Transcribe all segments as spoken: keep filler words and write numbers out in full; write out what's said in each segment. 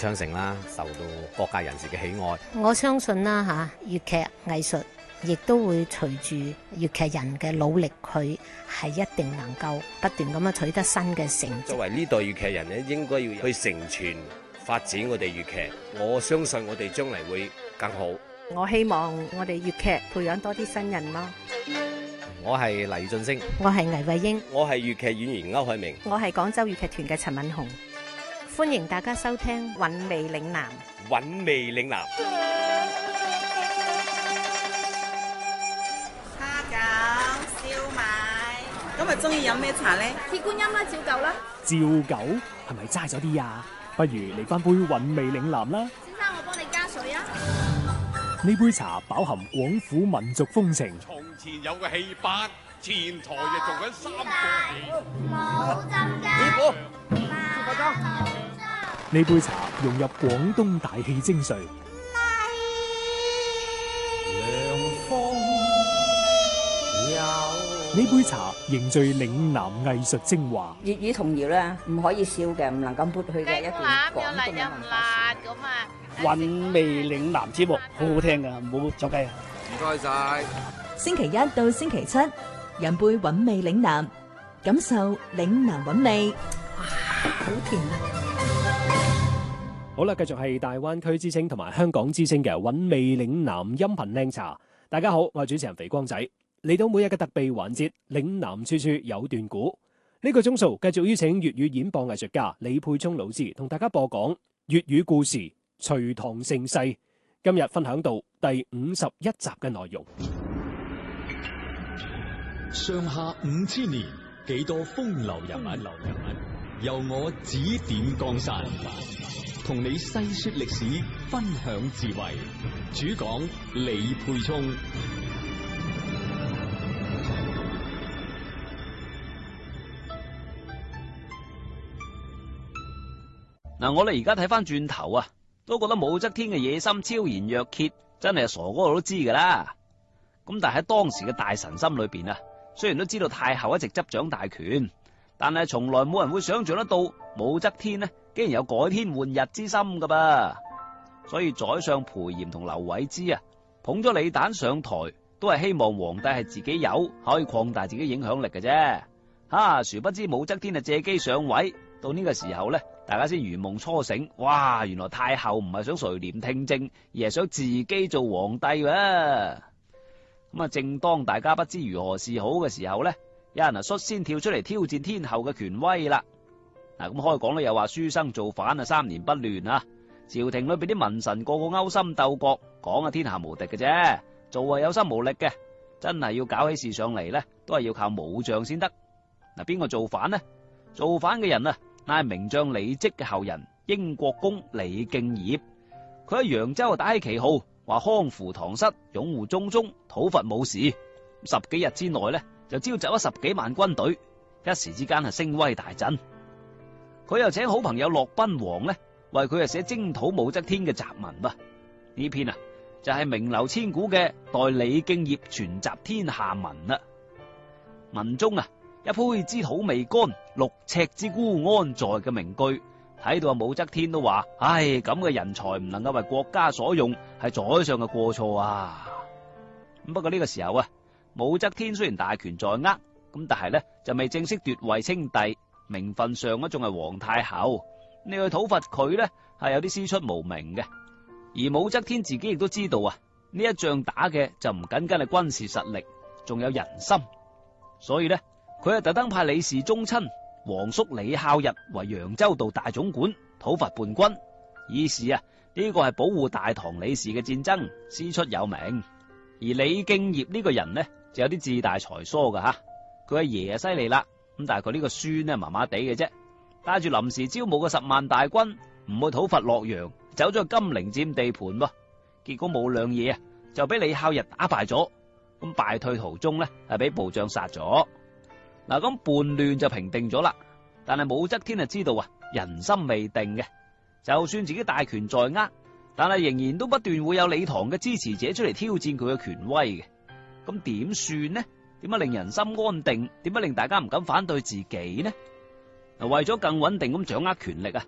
昌盛啦，受到各界人士嘅喜愛。 我相信啦嚇，粵劇藝術亦都會隨住粵劇人嘅努力，佢係一定能夠不斷咁樣取得新嘅成績。 作為呢代粵劇人咧，應該要去承傳發展我哋粵劇。我相信我哋將來會更好。 我希望我哋粵劇培養多啲新人咯。 我係黎俊升， 我係倪慧英， 我係粵劇演員歐海明， 我係廣州粵劇團嘅陳敏紅。 歡迎大家收聽《韻味嶺南》。 韻味嶺南。 蝦餃、燒賣，今日中意飲咩茶咧？ 鐵觀音啦，照舊啦。 照舊係咪齋咗啲啊？不如嚟翻杯韻味嶺南啦。 先生，我幫你加水啊。 呢杯茶飽含廣府民族風情。 從前有個戲班，前台就做緊三個戲。 冇針㗎。 師傅， 師傅裝。 呢杯茶融入廣東大戲精髓。呢杯茶凝聚嶺南藝術精華。 粵語童謠咧，唔可以笑嘅，唔能夠抹去嘅一段廣東嘅文化。 韻味嶺南節目好好聽噶，唔好走雞啊！ 唔該晒。 星期一到星期七，飲杯韻味嶺南，感受嶺南韻味。 哇，好甜啊！ 好啦，繼續係大灣區之聲同埋香港之聲嘅韻味嶺南音頻靚茶。大家好，我係主持人肥光仔。嚟到每日嘅特備環節，嶺南處處有段古。呢、這個鐘數繼續邀請粵語演播藝術家李沛聰老師同大家播講粵語故事《隋唐盛世》。今日分享到第五十一集嘅內容。 上下五千年，幾多風流人物，流人物由我指點江山，同你細說歷史，分享智慧。主講李沛聰。 嗱，我哋而家睇翻轉頭啊，都覺得武則天嘅野心超然若揭，真係傻嗰個都知噶啦。咁但係喺當時嘅大臣心裏邊啊，雖然都知道太后一直執掌大權，但係從來冇人會想象得到武則天呢，竟然有改天換日之心噶噃。所以宰相裴炎同劉偉之啊，捧咗李旦上台，都係希望皇帝係自己有，可以擴大自己影響力嘅啫。哈，殊不知武則天啊借機上位，到呢個時候呢，大家先如夢初醒，哇！原來太后唔係想垂簾聽政，而係想自己做皇帝喎。咁啊，正當大家不知如何是好嘅時候呢，有人啊率先跳出嚟挑戰天后嘅權威啦。嗱，咁開講咧又話書生造反啊，三年不亂啊，朝廷裏邊啲文臣個個勾心鬥角，講啊天下無敵嘅啫，做啊有心無力嘅，真係要搞起事上嚟呢，都係要靠武將先得。嗱，邊個造反呢？造反嘅人啊，乃係名將李績嘅後人英國公李敬業。佢喺揚州打起旗號，話匡扶唐室，擁護中宗，討伐武士。十幾日之內呢，就召集咗十幾萬軍隊，一時之間係聲威大振。佢又請好朋友駱賓王呢，為佢啊寫征討武則天嘅雜文噃。呢篇啊就係名流千古嘅代李敬業傳集天下文啦。文中啊，一杯之土未乾，六尺之孤安在嘅名句，睇到阿武則天都話：唉，咁嘅人才唔能夠為國家所用，係宰相嘅過錯啊！咁不過呢個時候啊，武則天雖然大權在握，咁但係呢就未正式奪位稱帝，名分上啊仲係皇太后。你去討伐佢呢，係有啲師出無名嘅。而武則天自己亦都知道啊，呢一仗打嘅就唔僅僅係軍事實力，仲有人心，所以呢。佢係特登派李氏宗親皇叔李孝日為揚州道大總管，討伐叛軍。以示啊，呢個係保護大唐李氏嘅戰爭，師出有名。而李敬業呢個人呢，就有啲志大才疏噶吓。佢阿爺啊犀利啦，咁但係佢呢個孫呢麻麻地嘅啫，帶住臨時招募嘅十萬大軍，唔去討伐洛陽，走咗去金陵佔地盤噃。結果冇兩嘢啊，就俾李孝日打敗咗。咁敗退途中呢，係俾部將殺咗。嗱，咁叛亂就平定咗啦，但係武則天就知道啊，人心未定嘅，就算自己大權在握，但係仍然都不斷會有李唐嘅支持者出嚟挑戰佢嘅權威嘅。咁點算呢？點樣令人心安定？點樣令大家唔敢反對自己呢？嗱，為咗更穩定咁掌握權力啊，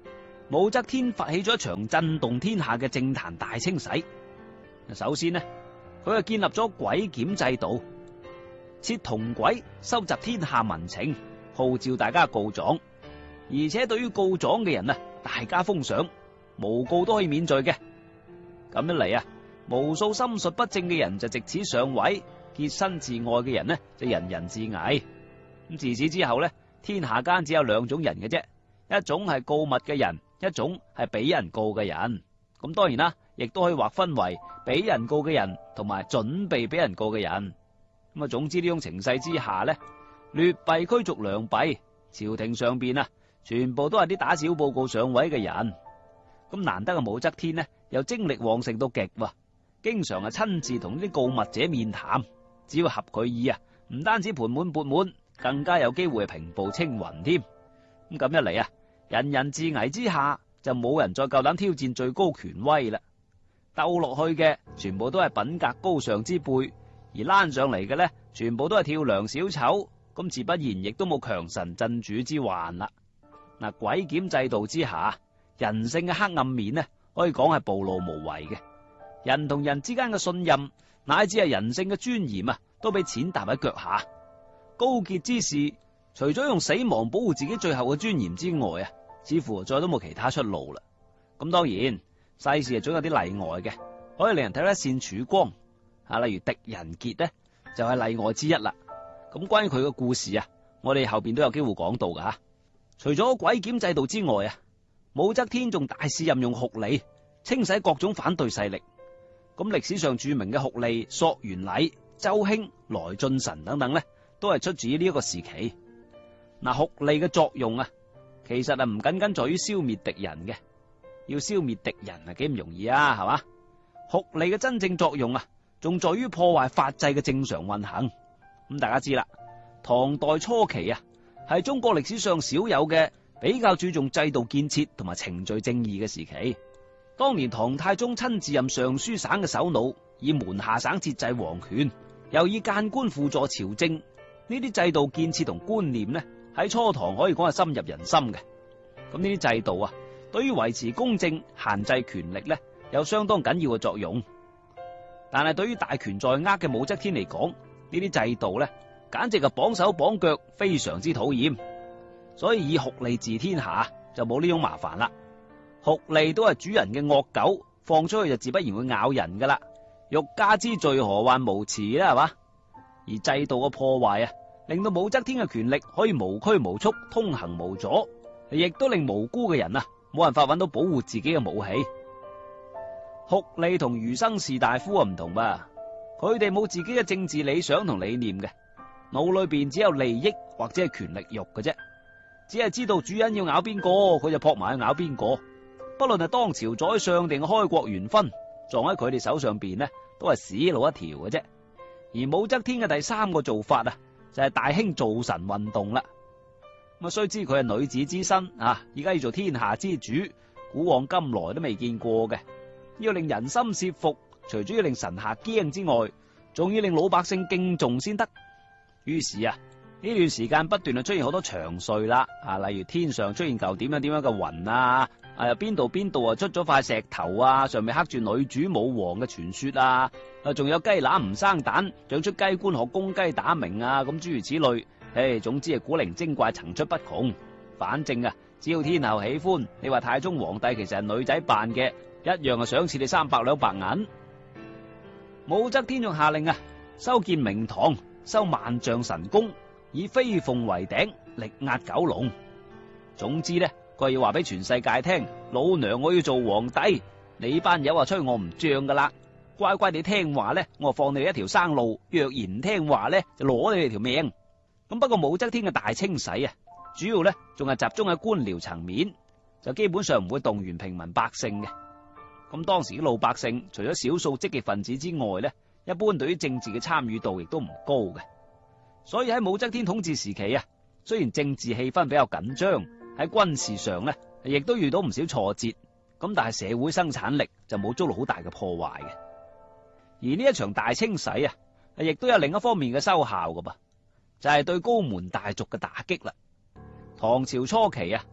武則天發起咗一場震動天下嘅政壇大清洗。首先呢，佢係建立咗鬼檢制度，設銅軌收集天下民情，號召大家告狀。而且對於告狀嘅人啊，大加封賞，誣告都可以免罪嘅。咁一嚟啊，無數心術不正嘅人就藉此上位，潔身自愛嘅人呢就人人自危。咁自此之後呢，天下間只有兩種人嘅啫，一種係告密嘅人，一種係俾人告嘅人。咁當然啦，亦都可以劃分為俾人告嘅人同埋準備俾人告嘅人。咁啊，總之呢種情勢之下呢，劣幣驅逐良幣，朝廷上邊啊，全部都係啲打小報告上位嘅人。咁難得嘅武則天呢，又精力旺盛到極喎，經常係親自同啲告密者面談，只要合佢意啊，唔單止盤滿缽滿，更加有機會係平步青雲添。咁咁一嚟啊，人人自危之下，就冇人再夠膽挑戰最高權威啦。鬥落去嘅全部都係品格高尚之輩，而拉上嚟嘅呢，全部都係跳梁小丑，咁自不然亦都冇強臣鎮主之患啦。嗱，鬼檢制度之下，人性嘅黑暗面呢，可以講係暴露無遺嘅。人同人之間嘅信任，乃至係人性嘅尊嚴啊，都被踐踏喺腳下。高潔之士，除咗用死亡保護自己最後嘅尊嚴之外啊，似乎再都冇其他出路啦。咁當然，世事係總有啲例外嘅，可以令人睇到一線曙光啊。例如狄仁傑呢，就係例外之一啦。咁關於佢嘅故事啊，我哋後邊都有機會講到噶吓。除咗鬼檢制度之外啊，武則天仲大肆任用酷吏，清洗各種反對勢力。咁歷史上著名嘅酷吏索元禮、周興、來俊臣等等呢，都係出自於呢一個時期。嗱，酷吏嘅作用啊，其實啊唔僅僅在於消滅敵人嘅，要消滅敵人啊幾唔容易啊，係嘛？酷吏嘅真正作用啊，仲在於破壞法制嘅正常運行。咁大家知啦，唐代初期啊，係中國歷史上少有嘅比較注重制度建設同埋程序正義嘅時期。當年唐太宗親自任尚書省嘅首腦，以門下省節制皇權，又以諫官輔助朝政，呢啲制度建設同觀念呢，喺初唐可以講係深入人心嘅。咁呢啲制度啊，對於維持公正、限制權力呢，有相當緊要嘅作用。但係對於大權在握嘅武則天嚟講，呢啲制度呢，簡直係綁手綁腳，非常之討厭。所以以酷吏治天下就冇呢種麻煩啦。酷吏都係主人嘅惡狗，放出去就自不然會咬人噶啦。欲加之罪，何患無辭啦，係嘛？而制度嘅破壞啊，令到武則天嘅權力可以無拘無束，通行無阻，亦都令無辜嘅人啊冇辦法揾到保護自己嘅武器。酷吏同儒生士大夫啊唔同吧，佢哋冇自己嘅政治理想同理念嘅，腦裏邊只有利益或者係權力欲嘅啫，只係知道主人要咬邊個，佢就撲埋去咬邊個。不論係當朝宰相定開國元勳，撞喺佢哋手上邊呢，都係死路一條嘅啫。而武則天嘅第三個做法啊，就係大興造神運動啦。咁啊，雖知佢係女子之身啊，而家要做天下之主，古往今來都未見過嘅。要令人心懾服，除咗要令臣下驚之外，仲要令老百姓敬重先得。於是啊，呢段時間不斷就出現好多祥瑞啦，啊，例如天上出現嚿點樣點樣嘅雲啊。啊！邊度邊度啊，出咗塊石頭啊，上面刻住女主武王嘅傳說啊！啊，仲有雞乸唔生蛋，長出雞冠學公雞打鳴啊！咁諸如此類，唉，總之係古靈精怪層出不窮。反正啊，只要天后喜歡，你話太宗皇帝其實係女仔扮嘅，一樣係賞賜你三百兩白銀。武則天仲下令啊，修建明堂，修萬丈神宮，以飛鳳為頂，力壓九龍。總之呢，佢要話俾全世界聽，老娘我要做皇帝，你班友話吹我唔脹噶啦，乖乖地聽話咧，我放你哋一條生路；若然唔聽話咧，就攞你哋條命。咁不過武則天嘅大清洗啊，主要咧仲係集中喺官僚層面，就基本上唔會動員平民百姓嘅。咁當時啲老百姓除咗少數積極分子之外咧，一般對於政治嘅參與度亦都唔高嘅。所以喺武則天統治時期啊，雖然政治氣氛比較緊張，喺軍事上咧，亦都遇到唔少挫折，咁但係社會生產力就冇遭到好大嘅破壞嘅。而呢一場大清洗啊，亦都有另一方面嘅收效噶噃，就係對高門大族嘅打擊啦。唐朝初期啊，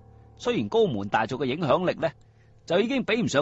雖然高門大族嘅影響力咧就已經比唔上